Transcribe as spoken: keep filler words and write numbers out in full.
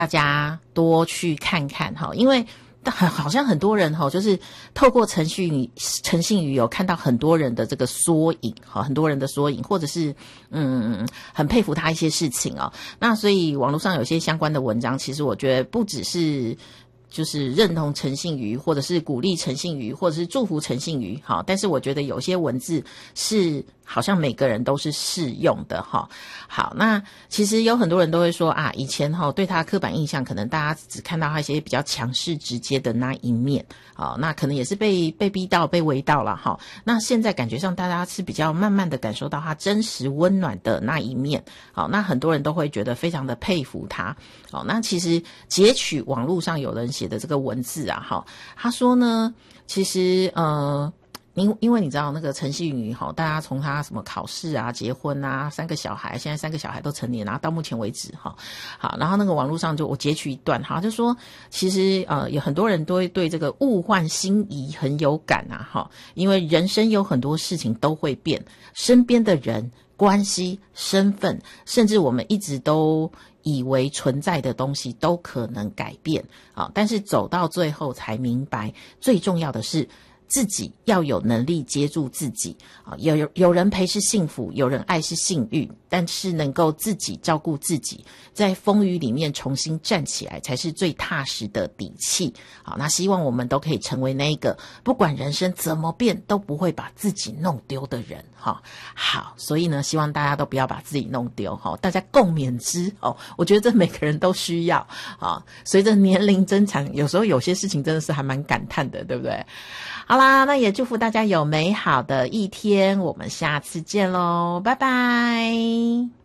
大家多去看看哈，因为好像很多人哈，就是透过陈信宇陈信宇有看到很多人的这个缩影哈，很多人的缩影，或者是嗯很佩服他一些事情哦。那所以网络上有些相关的文章，其实我觉得不只是就是认同陈信宇，或者是鼓励陈信宇，或者是祝福陈信宇哈，但是我觉得有些文字是好像每个人都是适用的哈。好，那其实有很多人都会说啊，以前哈对他刻板印象，可能大家只看到他一些比较强势直接的那一面，好，那可能也是被被逼到被围到了哈。那现在感觉上大家是比较慢慢的感受到他真实温暖的那一面，好，那很多人都会觉得非常的佩服他。好，那其实截取网络上有人写的这个文字啊，哈，他说呢，其实呃。因因为你知道那个陈信宇哈，大家从他什么考试啊、结婚啊、三个小孩，现在三个小孩都成年，然后到目前为止哈，好，然后那个网络上就我截取一段哈，就说其实呃有很多人都会对这个物换星移很有感啊哈，因为人生有很多事情都会变，身边的人、关系、身份，甚至我们一直都以为存在的东西都可能改变啊，但是走到最后才明白，最重要的是自己要有能力接住自己啊，有有有人陪是幸福，有人爱是幸运，但是能够自己照顾自己，在风雨里面重新站起来，才是最踏实的底气。好，那希望我们都可以成为那一个不管人生怎么变都不会把自己弄丢的人。哈，好，所以呢，希望大家都不要把自己弄丢哈，大家共勉之哦。我觉得这每个人都需要啊。随着年龄增长，有时候有些事情真的是还蛮感叹的，对不对？好啦，那也祝福大家有美好的一天，我们下次见喽，拜拜。